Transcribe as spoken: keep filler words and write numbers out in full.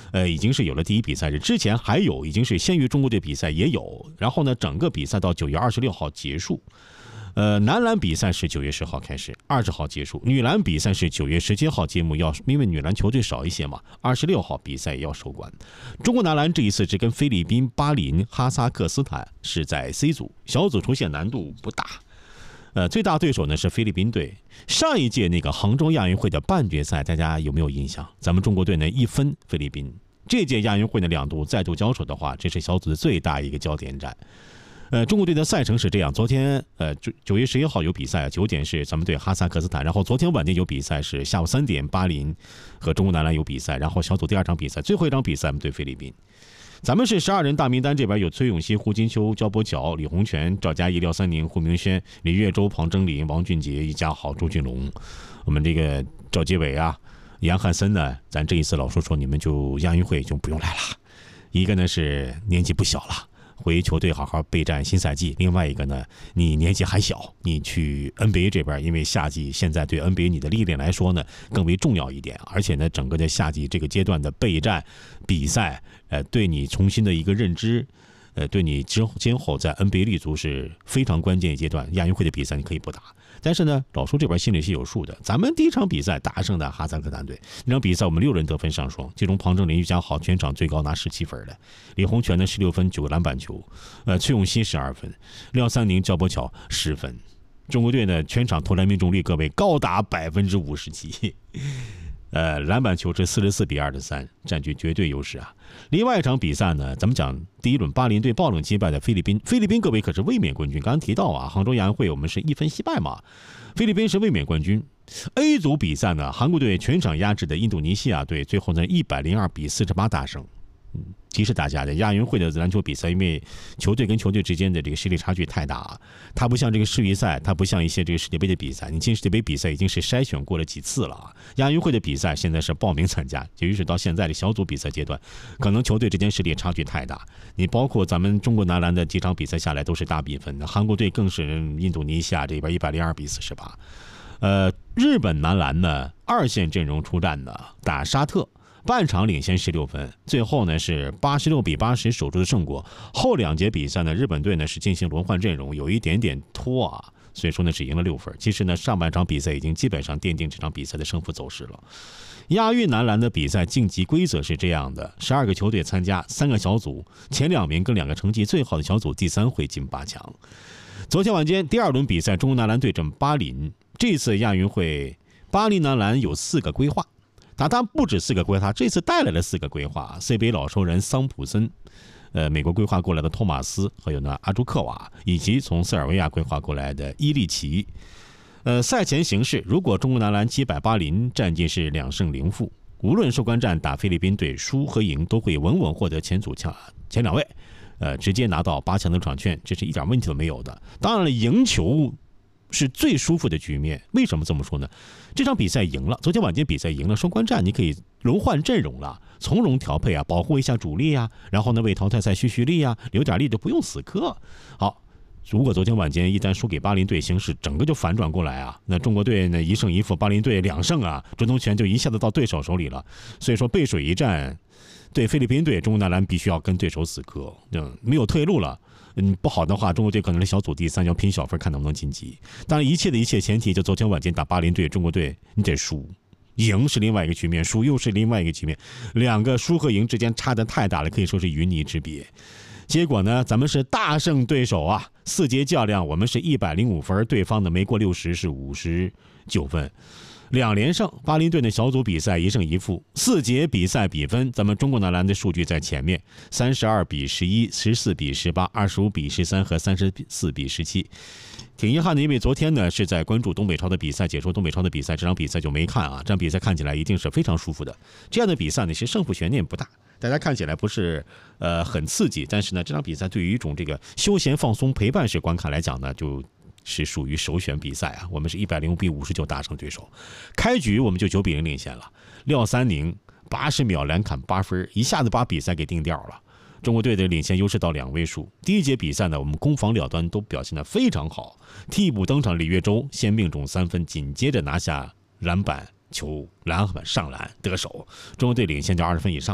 呃，已经是有了第一比赛日，之前还有已经是先于中国队比赛也有，然后呢，整个比赛到九月二十六号结束。呃，男篮比赛是九月十号开始，二十号结束；女篮比赛是九月十七号揭幕，要因为女篮球队少一些嘛，二十六号比赛也要收官。中国男篮这一次是跟菲律宾、巴林、哈萨克斯坦是在 C 组，小组出现难度不大。呃，最大对手呢是菲律宾队。上一届那个杭州亚运会的半决赛，大家有没有印象？咱们中国队呢一分菲律宾。这届亚运会的两度再度交手的话，这是小组的最大一个焦点战。呃，中国队的赛程是这样：昨天呃九月十一号有比赛，九点是咱们队哈萨克斯坦，然后昨天晚间有比赛是下午三点巴林和中国男篮有比赛，然后小组第二场比赛，最后一场比赛我们对菲律宾。咱们是十二人大名单，这边有崔永熙、胡金秋、焦博巧、李洪权、赵佳怡、廖三宁、胡明轩、李月洲、庞征林、王俊杰、易家豪、朱俊龙。我们这个赵杰伟啊、杨汉森呢，咱这一次老说说你们就亚运会就不用来了。一个呢是年纪不小了，回球队好好备战新赛季；另外一个呢，你年纪还小，你去 N B A 这边，因为夏季现在对 N B A 你的历练来说呢更为重要一点，而且呢，整个的夏季这个阶段的备战比赛，呃，对你重新的一个认知，呃，对你之今后在 N B A 立足是非常关键一阶段。亚运会的比赛你可以不打，但是呢，老叔这边心里是有数的。咱们第一场比赛大胜的哈萨克斯坦队，那场比赛我们六人得分上双，其中庞征林、于家豪全场最高拿十七分的，李洪权呢十六分九个篮板球，呃，崔永熙十二分，廖三宁、焦博巧十分。中国队呢全场投篮命中率各位高达百分之五十七。呃，篮板球是四十四比二十三，占据绝对优势啊。另外一场比赛呢，咱们讲第一轮巴林队爆冷击败的菲律宾，菲律宾各位可是卫冕冠军。刚刚提到啊，杭州亚运会我们是一分惜败嘛，菲律宾是卫冕冠军。A 组比赛呢，韩国队全场压制的印度尼西亚队，最后呢一百零二比四十八大胜。嗯，提示大家的亚运会的篮球比赛，因为球队跟球队之间的这个实力差距太大啊，它不像这个世预赛，它不像一些这个世界杯的比赛，你进世界杯比赛已经是筛选过了几次了啊。亚运会的比赛现在是报名参加，由于是到现在的小组比赛阶段，可能球队之间实力差距太大。你包括咱们中国男篮的几场比赛下来都是大比分的，韩国队更是印度尼西亚这边一百零二比四十八。呃，日本男篮呢二线阵容出战的打沙特。半场领先十六分，最后呢是八十六比八十守住的胜果。后两节比赛呢，日本队呢是进行轮换阵容，有一点点拖啊，所以说呢只赢了六分。其实呢上半场比赛已经基本上奠定这场比赛的胜负走势了。亚运男篮的比赛晋级规则是这样的：十二个球队参加，三个小组，前两名跟两个成绩最好的小组第三会进八强。昨天晚间第二轮比赛，中国男篮对阵巴林。这次亚运会，巴林男篮有四个规划。但他不止四个规划，这次带来了四个规划。C B A 老熟人桑普森，呃，美国规划过来的托马斯，还有呢阿朱克瓦，以及从塞尔维亚规划过来的伊利奇。呃，赛前形势，如果中国男篮击败巴林，战绩是两胜零负，无论收官战打菲律宾队输和赢，都会稳稳获得前组前前两位，呃，直接拿到八强的入场券，这是一点问题都没有的。当然了，赢球是最舒服的局面。为什么这么说呢？这场比赛赢了，昨天晚间比赛赢了，收官战你可以轮换阵容了，从容调配啊，保护一下主力啊，然后呢为淘汰赛蓄蓄力啊，留点力就不用死磕。好，如果昨天晚间一旦输给巴林队，形势整个就反转过来啊，那中国队呢一胜一负，巴林队两胜啊，主动权就一下子到对手手里了。所以说背水一战，对菲律宾队，中国男篮必须要跟对手死磕，嗯，没有退路了。嗯，不好的话，中国队可能是小组第三，要拼小分，看能不能晋级。当然，一切的一切前提，就昨天晚间打巴林队，中国队你得输，赢是另外一个局面，输又是另外一个局面，两个输和赢之间差得太大了，可以说是云泥之别。结果呢，咱们是大胜对手啊，四节较量，我们是一百零五分，对方的没过六十是五十九分。两连胜，巴林队的小组比赛一胜一负，四节比赛比分，咱们中国男篮的数据在前面，三十二比十一、十四比十八、二十五比十三和三十四比十七。挺遗憾的，因为昨天呢是在关注东北超的比赛，解说东北超的比赛，这场比赛就没看啊。这场比赛看起来一定是非常舒服的。这样的比赛呢，其实胜负悬念不大，大家看起来不是呃很刺激，但是呢，这场比赛对于一种这个休闲放松陪伴式观看来讲呢，就是属于首选比赛啊。我们是一百零五比五十九大胜对手，开局我们就九比零领先了。廖三宁八十秒连砍八分，一下子把比赛给定掉了。中国队的领先优势到两位数。第一节比赛呢，我们攻防两端都表现得非常好。替补登场李月洲先命中三分，紧接着拿下篮板球篮板上篮得手，中国队领先到二十分以上。